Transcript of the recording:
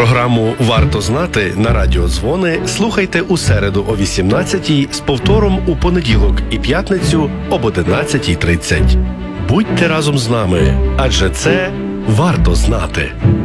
Програму «Варто знати» на радіо «Дзвони» слухайте у середу о 18-й з повтором у понеділок і п'ятницю об 11:30. Будьте разом з нами, адже це варто знати.